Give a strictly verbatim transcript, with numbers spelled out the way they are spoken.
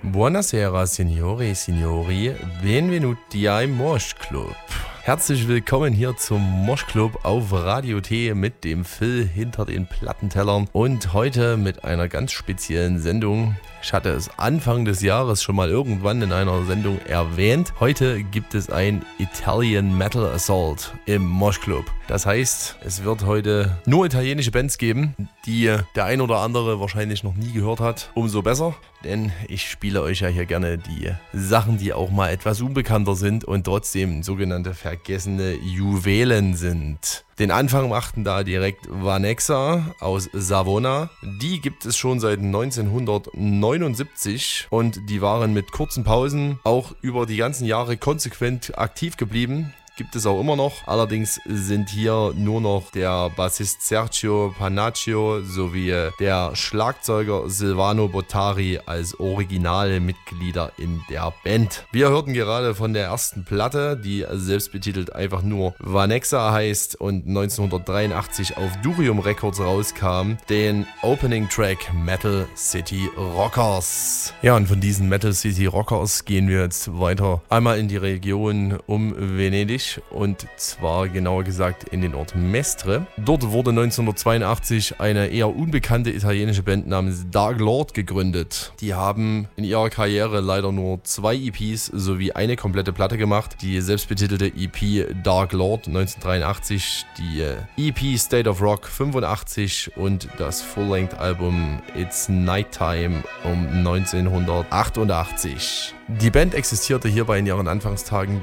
Buonasera, Signore, Signori, benvenuti ai Mosh Club. Herzlich willkommen hier zum Mosh Club auf Radio T mit dem Phil hinter den Plattentellern und heute mit einer ganz speziellen Sendung. Ich hatte es Anfang des Jahres schon mal irgendwann in einer Sendung erwähnt. Heute gibt es ein Italian Metal Assault im Mosh Club. Das heißt, es wird heute nur italienische Bands geben, die der ein oder andere wahrscheinlich noch nie gehört hat. Umso besser, denn ich spiele euch ja hier gerne die Sachen, die auch mal etwas unbekannter sind und trotzdem sogenannte vergessene Juwelen sind. Den Anfang machten da direkt Vanexa aus Savona. Die gibt es schon seit neunzehnhundertneunundsiebzig und die waren mit kurzen Pausen auch über die ganzen Jahre konsequent aktiv geblieben. Gibt es auch immer noch. Allerdings sind hier nur noch der Bassist Sergio Panaccio sowie der Schlagzeuger Silvano Bottari als originale Mitglieder in der Band. Wir hörten gerade von der ersten Platte, die selbstbetitelt einfach nur Vanexa heißt und neunzehnhundertdreiundachtzig auf Durium Records rauskam, den Opening Track Metal City Rockers. Ja, und von diesen Metal City Rockers gehen wir jetzt weiter einmal in die Region um Venedig. Und zwar genauer gesagt in den Ort Mestre. Dort wurde neunzehnhundertzweiundachtzig eine eher unbekannte italienische Band namens Dark Lord gegründet. Die haben in ihrer Karriere leider nur zwei E Ps sowie eine komplette Platte gemacht. Die selbstbetitelte E P Dark Lord neunzehnhundertdreiundachtzig, die E P State of Rock fünfundachtzig und das Full-Length-Album It's Nighttime um neunzehnhundertachtundachtzig. Die Band existierte hierbei in ihren Anfangstagen